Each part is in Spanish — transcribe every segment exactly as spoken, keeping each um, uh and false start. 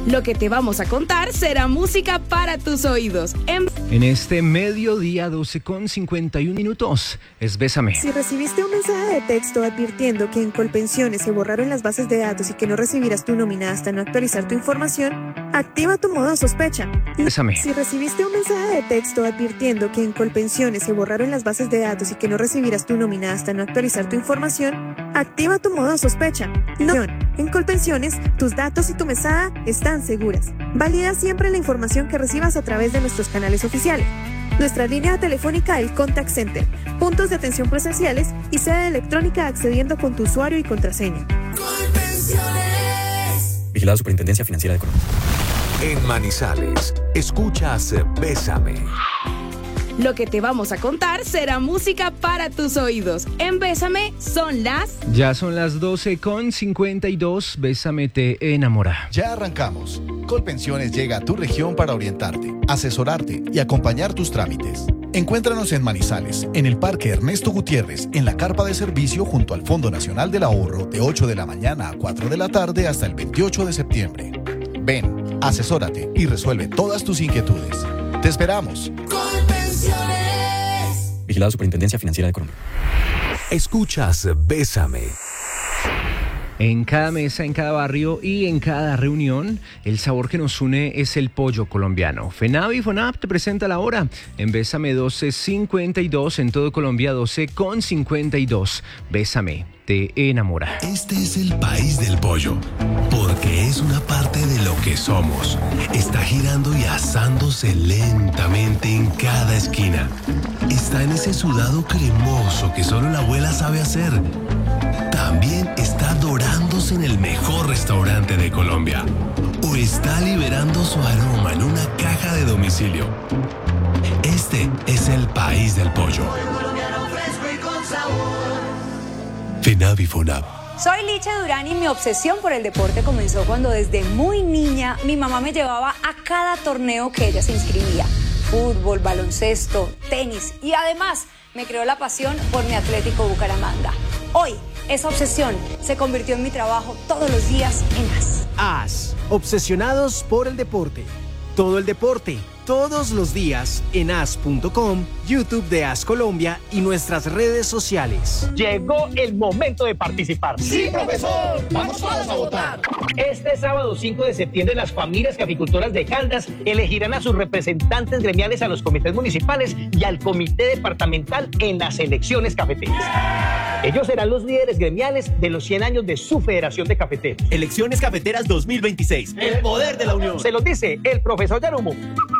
Lo que te vamos a contar será música para tus oídos. En, en este mediodía, doce con cincuenta y un minutos, es Bésame. Si recibiste un mensaje de texto advirtiendo que en Colpensiones se borraron las bases de datos y que no recibirás tu nómina hasta no actualizar tu información, activa tu modo sospecha. Bésame. Si recibiste un mensaje de texto advirtiendo que en Colpensiones se borraron las bases de datos y que no recibirás tu nómina hasta no actualizar tu información, activa tu modo sospecha. No. En Colpensiones, tus datos y tu mesada están seguras. Valida siempre la información que recibas a través de nuestros canales oficiales. Nuestra línea telefónica, el Contact Center, puntos de atención presenciales y sede electrónica accediendo con tu usuario y contraseña. Colpensiones. Vigilada Superintendencia Financiera de Colombia. En Manizales, escuchas Bésame. Lo que te vamos a contar será música para tus oídos. En Bésame son las... Ya son las doce con cincuenta y dos. Bésame te enamora. Ya arrancamos. Colpensiones llega a tu región para orientarte, asesorarte y acompañar tus trámites. Encuéntranos en Manizales, en el Parque Ernesto Gutiérrez, en la carpa de servicio junto al Fondo Nacional del Ahorro, de ocho de la mañana a cuatro de la tarde hasta el veintiocho de septiembre. Ven, asesórate y resuelve todas tus inquietudes. ¡Te esperamos! Vigilada Superintendencia Financiera de Colombia. Escuchas Bésame. En cada mesa, en cada barrio y en cada reunión, el sabor que nos une es el pollo colombiano. FENAV y FONAP te presenta la hora. En Bésame doce cincuenta y dos, en todo Colombia doce con cincuenta y dos. Bésame te enamora. Este es el país del pollo, porque es una parte de lo que somos. Está girando y asándose lentamente en cada esquina. Está en ese sudado cremoso que solo la abuela sabe hacer. También está dorándose en el mejor restaurante de Colombia. O está liberando su aroma en una caja de domicilio. Este es el país del pollo. FENAV y FONAP. Soy Licha Durán y mi obsesión por el deporte comenzó cuando desde muy niña mi mamá me llevaba a cada torneo que ella se inscribía. Fútbol, baloncesto, tenis y además me creó la pasión por mi Atlético Bucaramanga. Hoy, esa obsesión se convirtió en mi trabajo todos los días en A S. A S, obsesionados por el deporte. Todo el deporte, todos los días en A S punto com, YouTube de A S Colombia y nuestras redes sociales. Llegó el momento de participar. ¡Sí, profesor! ¡Vamos todos a votar! Este sábado cinco de septiembre las familias caficultoras de Caldas elegirán a sus representantes gremiales a los comités municipales y al comité departamental en las elecciones cafeteras. Ellos serán los líderes gremiales de los cien años de su Federación de Cafeteros. Elecciones Cafeteras dos mil veintiséis. El poder de la unión. Se los dice el profesor Yarumo.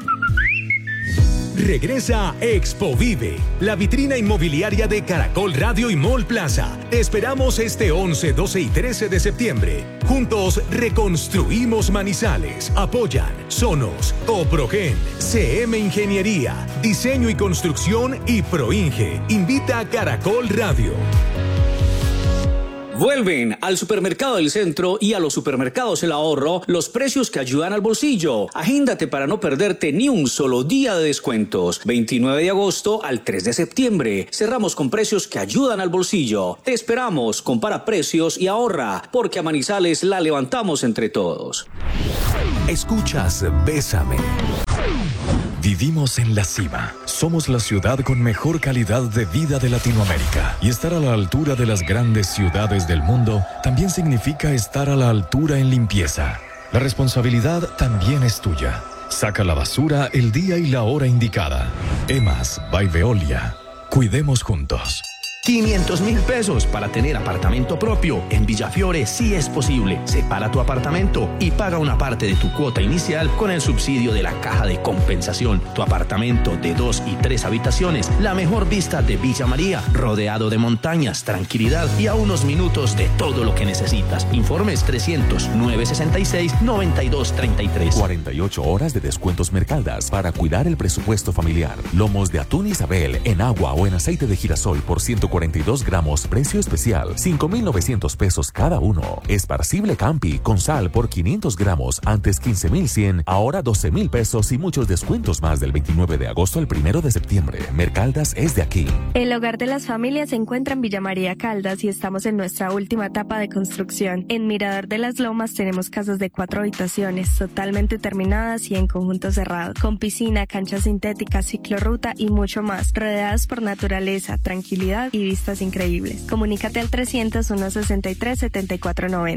Regresa Expo Vive, la vitrina inmobiliaria de Caracol Radio y Mall Plaza. Te esperamos este once, doce y trece de septiembre. Juntos reconstruimos Manizales. Apoyan Sonos, Coprogen, C M Ingeniería, Diseño y Construcción y Proinge. Invita a Caracol Radio. Vuelven al Supermercado del Centro y a los supermercados El Ahorro los precios que ayudan al bolsillo. Agéndate para no perderte ni un solo día de descuentos. veintinueve de agosto al tres de septiembre. Cerramos con precios que ayudan al bolsillo. Te esperamos, compara precios y ahorra, porque a Manizales la levantamos entre todos. Escuchas Bésame. Vivimos en la cima. Somos la ciudad con mejor calidad de vida de Latinoamérica. Y estar a la altura de las grandes ciudades del mundo también significa estar a la altura en limpieza. La responsabilidad también es tuya. Saca la basura el día y la hora indicada. EMAS by Veolia. Cuidemos juntos. quinientos mil pesos para tener apartamento propio. En Villafiore sí es posible. Separa tu apartamento y paga una parte de tu cuota inicial con el subsidio de la Caja de Compensación. Tu apartamento de dos y tres habitaciones, la mejor vista de Villa María, rodeado de montañas, tranquilidad y a unos minutos de todo lo que necesitas. Informes trescientos, novecientos sesenta y seis, noventa y dos treinta y tres. cuarenta y ocho horas de descuentos Mercaldas para cuidar el presupuesto familiar. Lomos de atún Isabel en agua o en aceite de girasol por ciento cuarenta y dos gramos, precio especial, cinco mil novecientos pesos cada uno. Esparcible Campi con sal por quinientos gramos, antes quince mil cien, ahora doce mil pesos y muchos descuentos más del veintinueve de agosto al primero de septiembre. Mercaldas es de aquí. El hogar de las familias se encuentra en Villa María Caldas y estamos en nuestra última etapa de construcción. En Mirador de las Lomas tenemos casas de cuatro habitaciones, totalmente terminadas y en conjunto cerrado, con piscina, cancha sintética, ciclorruta y mucho más, rodeadas por naturaleza, tranquilidad y vistas increíbles. Comunícate al trescientos, ciento sesenta y tres, setenta y cuatro noventa.